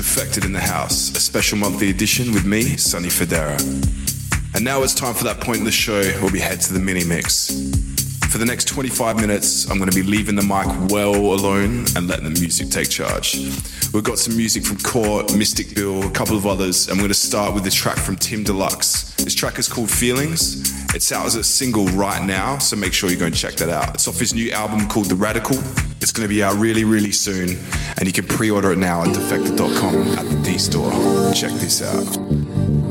Defected in the House, a special monthly edition with me, Sonny Fodera. And now it's time for that point in the show where we head to the mini mix. For the next 25 minutes, I'm going to be leaving the mic well alone and letting the music take charge. We've got some music from Court, Mystic Bill, a couple of others, and we're going to start with the track from Tim Deluxe. This track is called Feelings. It's out as a single right now, so make sure you go and check that out. It's off his new album called The Radical. It's going to be out really, really soon, and you can pre-order it now at defected.com at the D store. Check this out.